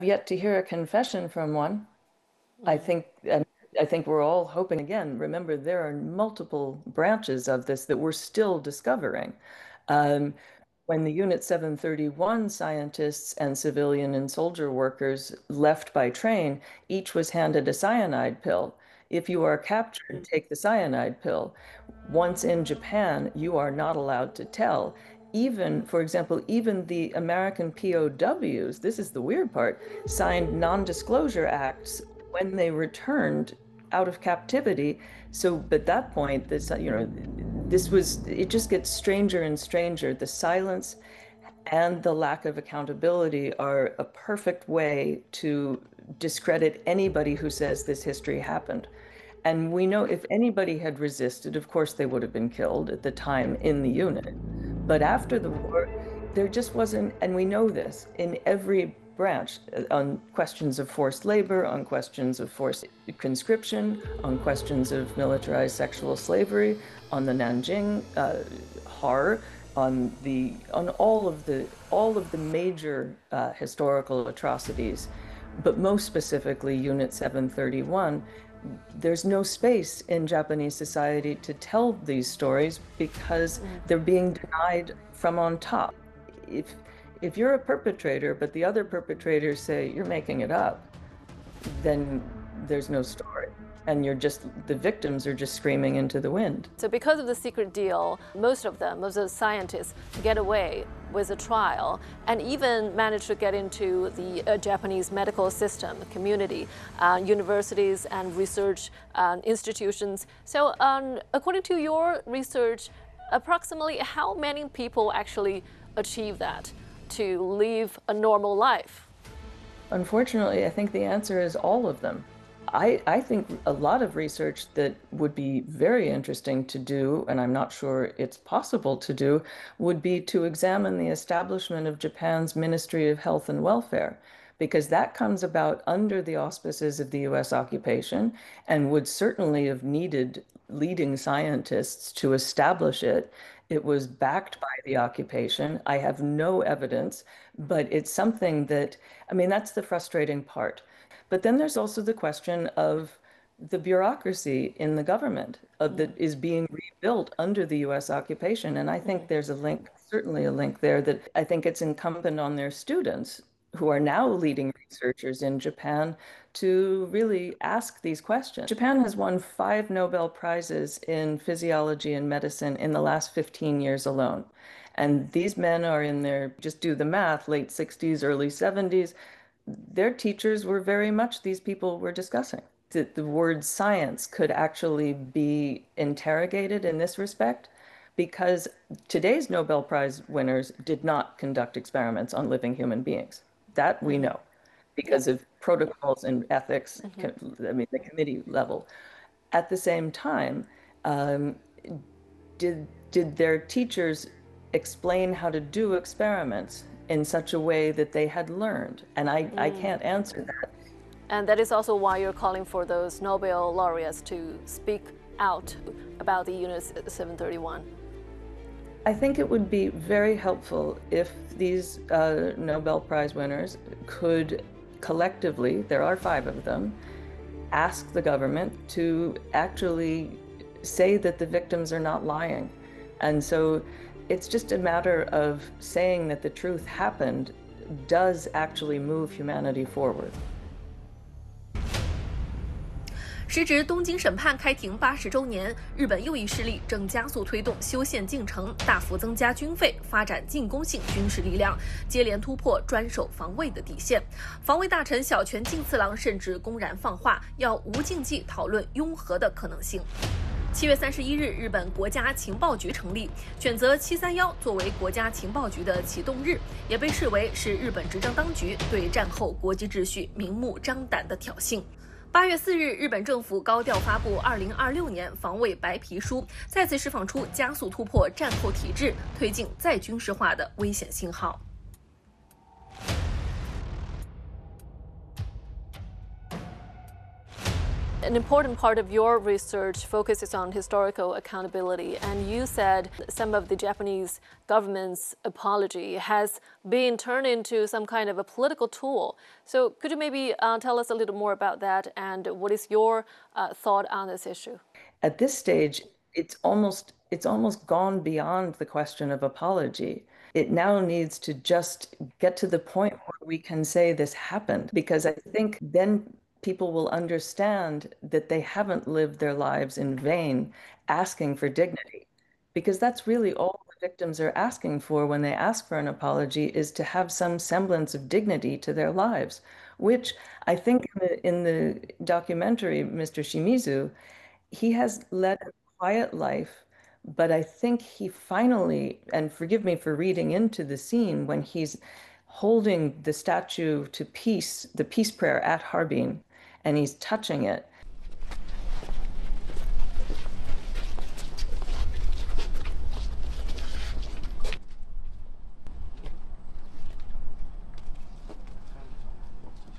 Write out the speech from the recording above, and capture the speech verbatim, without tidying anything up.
yet to hear a confession from one. I think, and I think we're all hoping again. Remember, there are multiple branches of this that we're still discovering. Um, when the Unit seven thirty-one scientists and civilian and soldier workers left by train, each was handed a cyanide pill. If you are captured, take the cyanide pill. Once in Japan, you are not allowed to tell. Even, for example, even the American P O Ws, this is the weird part, signed non-disclosure acts when they returned out of captivity. So at that point, this, you know, this was, it just gets stranger and stranger. The silence and the lack of accountability are a perfect way to discredit anybody who says this history happened. And we know if anybody had resisted, of course, they would have been killed at the time in the unit. But after the war, there just wasn't, and we know this in every branch, on questions of forced labor, on questions of forced conscription, on questions of militarized sexual slavery, on the Nanjing uh, horror, on the on all of the all of the major uh, historical atrocities, but most specifically Unit seven thirty-one. There's no space in Japanese society to tell these stories because they're being denied from on top. If if you're a perpetrator, but the other perpetrators say you're making it up, then there's no story. And you're just, the victims are just screaming into the wind. So because of the secret deal, most of them, most of the scientists, get away with a trial and even manage to get into the uh, Japanese medical system, community, uh, universities and research uh, institutions. So um, according to your research, approximately how many people actually achieve that to live a normal life? Unfortunately, I think the answer is all of them. I, I think a lot of research that would be very interesting to do, and I'm not sure it's possible to do, would be to examine the establishment of Japan's Ministry of Health and Welfare, because that comes about under the auspices of the U S occupation and would certainly have needed leading scientists to establish it. It was backed by the occupation. I have no evidence, but it's something that, I mean, that's the frustrating part. But then there's also the question of the bureaucracy in the government of, that is being rebuilt under the U S occupation. And I think there's a link, certainly a link there, that I think it's incumbent on their students who are now leading researchers in Japan to really ask these questions. Japan has won five Nobel Prizes in physiology and medicine in the last fifteen years alone. And these men are in their, just do the math, late sixties, early seventies. Their teachers were very much these people we're discussing. That the word science could actually be interrogated in this respect, because today's Nobel Prize winners did not conduct experiments on living human beings. That we know because of protocols and ethics, mm-hmm. I mean, the committee level. At the same time, um, did, did their teachers explain how to do experiments in such a way that they had learned? And I, mm. I can't answer that. And that is also why you're calling for those Nobel laureates to speak out about the Unit seven thirty-one. I think it would be very helpful if these uh, Nobel Prize winners could collectively, there are five of them, ask the government to actually say that the victims are not lying. And so it's just a matter of saying that the truth happened does actually move humanity forward. 时值东京审判开庭八十周年，日本右翼势力正加速推动修宪进程，大幅增加军费，发展进攻性军事力量，接连突破专守防卫的底线。防卫大臣小泉进次郎甚至公然放话，要无禁忌讨论拥核的可能性。七月三十一日，日本国家情报局成立，选择七三一作为国家情报局的启动日，也被视为是日本执政当局对战后国际秩序明目张胆的挑衅。八月四日，日本政府高调发布二零二六年防卫白皮书，再次释放出加速突破战后体制、推进再军事化的危险信号。 An important part of your research focuses on historical accountability, and you said some of the Japanese government's apology has been turned into some kind of a political tool. So could you maybe uh, tell us a little more about that, and what is your uh, thought on this issue? At this stage, it's almost it's almost gone beyond the question of apology. It now needs to just get to the point where we can say this happened, because I think then people will understand that they haven't lived their lives in vain asking for dignity. Because that's really all the victims are asking for when they ask for an apology, is to have some semblance of dignity to their lives, which I think in the, in the documentary, Mister Shimizu, he has led a quiet life, but I think he finally, and forgive me for reading into the scene when he's holding the statue to peace, the peace prayer at Harbin, and he's touching it.